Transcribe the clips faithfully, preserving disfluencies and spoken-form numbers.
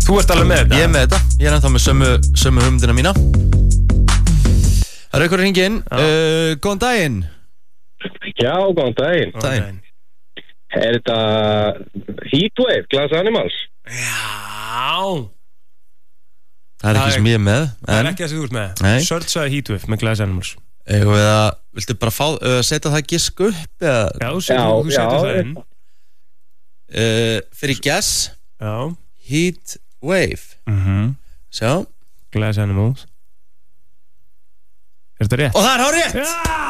Þú ert alveg með þetta? Ég er með þetta, ég er ennþá með sömu, sömu hugmyndina mína. Það er einhver hringinn. uh, Góðan daginn. Já, góðan daginn. Daginn. Er þetta Heatwave, Glass Animals? Já. Það er ekki sem ég er með. Það er ekki það sem þú ert með. Nei. Searchaði Heatwave með Glass Animals. Eða við að, viltu bara fá, uh, setja það gisk upp eða? Já, setur, þú setur það inn. Uh, fyrir guess. Já. Heatwave. Mhm. Sjá. Glass Animals. Er þetta rétt? Og það er hár rétt!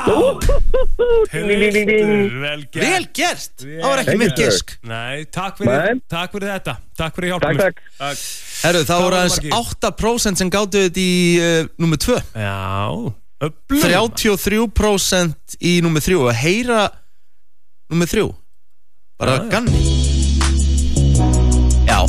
Hristur, vel gert. Vel gert! Það var ekki mitt gisk. Nei, takk fyrir, takk fyrir þetta. Takk fyrir hjálpa mér. Takk, takk. Herru, það voru aðeins átta prósent sem gátu þetta í uh, númer tvö. Já, öflum. þrjátíu og þrjú prósent í númer þrjú. Að heyra númer þrjú. Bara já, ganni. Já.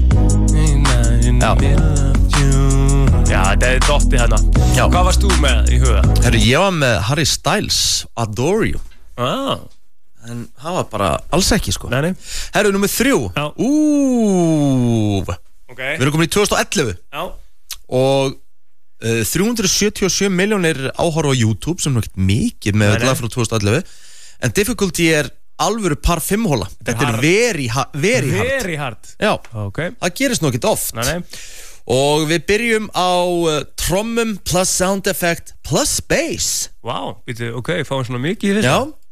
Já. Já, þetta er dottið hérna. Já. Hvað varst þú með í huga? Herru, ég var með Harry Styles, Adore You. Ah. En það var bara alls ekki, sko. Nei, nei. Herru, númer þrjú. Já. Úúúú. Ok. Við erum komin í tvö þúsund og ellefu. Já. Og uh, þrjú hundruð sjötíu og sjö milljónir áhorfa á YouTube, sem er ekkert mikið með þetta lag frá tvö þúsund og ellefu. En Difficulty er alvöru par fimm hóla. Þetta er very, ha very hard. Very hard. Já. Ok. Það gerist nú ekkert oft. Nei, nei. Og við byrjum á uh, trommum plus sound effect plus bass. Vá, wow, ok, fáum svona mikið í þessu. Já.